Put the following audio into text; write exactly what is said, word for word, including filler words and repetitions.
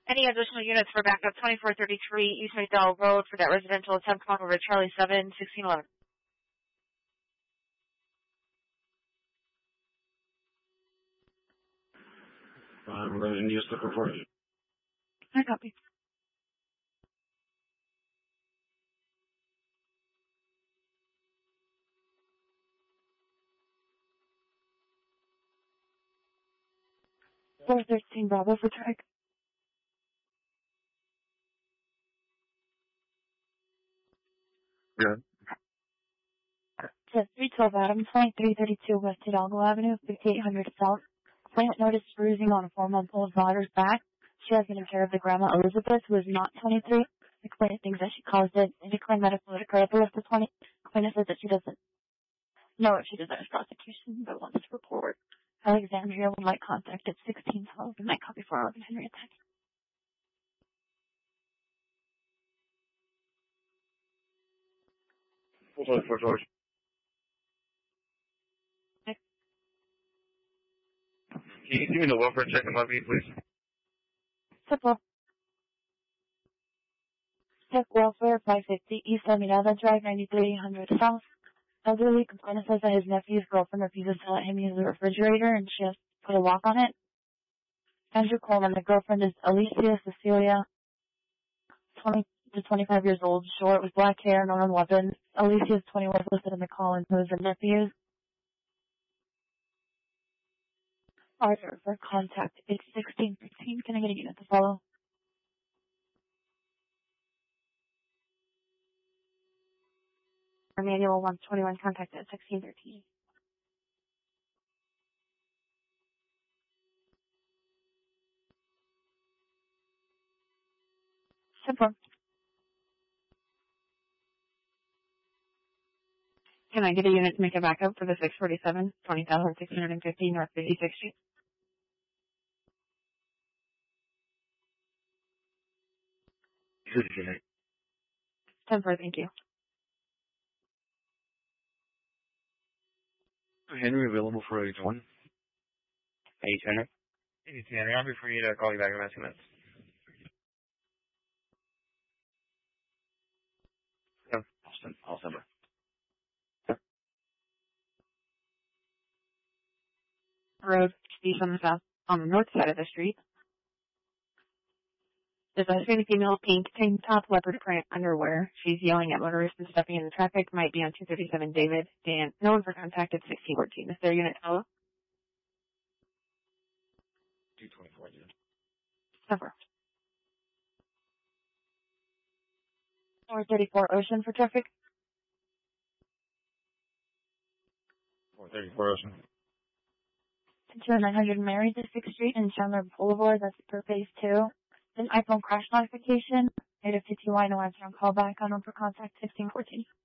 Any additional units for backup twenty-four thirty-three East McDowell Road for that residential attempt call over Charlie seven, sixteen eleven. I'm running use the report. I copy. four thirteen Bravo for track. Good. Says three twelve Adams, twenty-three thirty-two West Hidalgo Avenue, fifty-eight hundred South. Complainant noticed bruising on a four-month-old daughter's back. She has taken care of the grandma Elizabeth, who is not twenty-three. The complainant thinks that she caused it and declined medical to occur at the list of twenty. The complainant says that she doesn't know if she desires prosecution, but wants to report. Alexandria would like contact at sixteen thousand. I copy for eleven Henrietta. Hold on for George. Can you give me the welfare check and levy, please? Simple. Check welfare, five fifty East Laminada Drive, ninety-three hundred South. Elderly complainant says that his nephew's girlfriend refuses to let him use the refrigerator and she has put a lock on it. Andrew Coleman, the girlfriend is Alicia Cecilia, twenty to twenty-five years old, short, with black hair, no known weapons. Alicia is twenty-one, listed in the call, and who is her nephew. Arthur, for contact, it's sixteen fifteen. Can I get a unit to follow? Manual one twenty-one, contact at sixteen thirteen. Simple. Can I get a unit to make a backup for the six forty-seven, twenty thousand six hundred fifty North fifty-sixth Street? Temper, thank you. Henry available for eighty-one. eighty-two Henry? eighty-two Henry, I'll be free to call you back in about two minutes. Yeah. Austin, I'll send her. Road, east on the south, on the north side of the street. There's a skinny female, pink tank top, leopard print underwear. She's yelling at motorists and stepping in the traffic. Might be on two thirty-seven David. Dan, no one for contact at sixteen fourteen. Is there a unit follow? two twenty-four, yeah. Cover. four thirty-four Ocean for traffic. four thirty-four Ocean. two nine hundred Mary District Street and Chandler Boulevard. That's per phase two. An iPhone crash notification. eight fifty Y, no answer on call back. On for contact sixteen fourteen.